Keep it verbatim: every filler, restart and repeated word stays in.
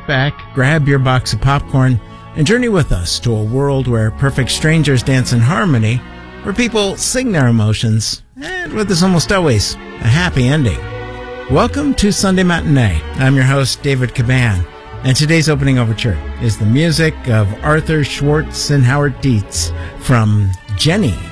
sit back, grab your box of popcorn, and journey with us to a world where perfect strangers dance in harmony, where people sing their emotions, and with this almost always a happy ending. Welcome to Sunday Matinee. I'm your host, David Caban, and today's opening overture is the music of Arthur Schwartz and Howard Dietz from Jenny.